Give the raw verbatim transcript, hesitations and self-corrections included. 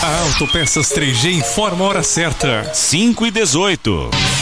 A Autopeças três G informa a hora certa. cinco e dezoito.